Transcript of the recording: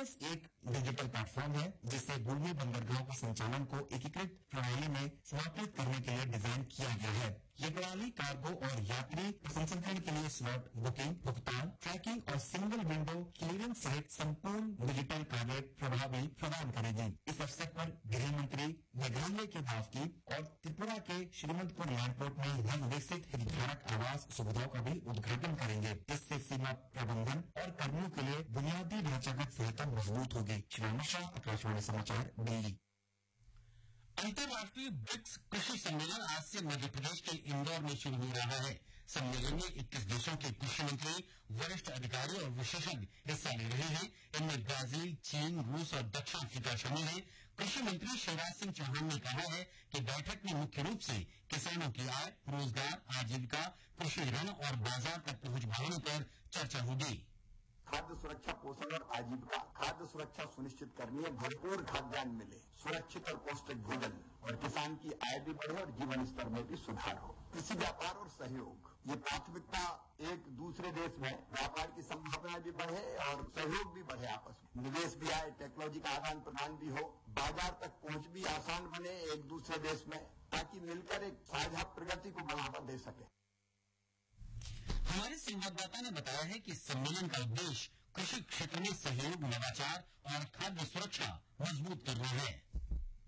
GPS एक digital platform है जिसे भूमि बंदरगाहों के संचालन को एकीकृत प्रणाली में समाप्त करने के लिए डिजाइन किया गया है। ये प्रणाली कार्गो और यात्री प्रसंस्करण के लिए स्लॉट बुकिंग, भुगतान, ट्रैकिंग और सिंगल विंडो क्लियरेंस सहित संपूर्ण डिजिटल कार्य प्रभावी प्रदान करेगी। इस अवसर पर गृह मंत्री मेघालय के दावकी और त्रिपुरा के श्रीमंतपुर एयरपोर्ट में नवविकसित हितधारक आवास सुविधाओं का भी उद्घाटन करेंगे। इससे सीमा प्रबंधन और कर्मियों के लिए बुनियादी ढांचागत सहायता मजबूत होगी। श्री मिश्रा, आकाशवाणी समाचार, दिल्ली। अंतर्राष्ट्रीय ब्रिक्स कृषि सम्मेलन आज से मध्य प्रदेश के इंदौर में शुरू हो रहा है। सम्मेलन में 21 देशों के कृषि मंत्री, वरिष्ठ अधिकारी और विशेषज्ञ हिस्सा ले रहे हैं। इनमें ब्राजील, चीन, रूस और दक्षिण अफ्रीका शामिल है। कृषि मंत्री शिवराज सिंह चौहान ने कहा है कि बैठक में मुख्य रूप से किसानों की आय, रोजगार, आजीविका, कृषि ऋण और बाजार तक पहुंच बढ़ाने पर चर्चा होगी। खाद्य सुरक्षा, पोषण और आजीविका, खाद्य सुरक्षा सुनिश्चित करनी है, भरपूर खाद्यान्न मिले, सुरक्षित और पौष्टिक भोजन, और किसान की आय भी बढ़े और जीवन स्तर में भी सुधार हो। कृषि व्यापार और सहयोग, ये प्राथमिकता एक दूसरे देश में व्यापार की संभावना भी बढ़े और सहयोग भी बढ़े, आपस में निवेश भी आए, टेक्नोलॉजी का आदान प्रदान भी हो, बाजार तक पहुंच भी आसान बने एक दूसरे देश में, ताकि मिलकर एक साझा प्रगति को बढ़ावा दे सके। हमारे संवाददाता ने बताया है कि सम्मेलन का उद्देश्य कृषि क्षेत्र में सहयोग, नवाचार और खाद्य सुरक्षा मजबूत करना है।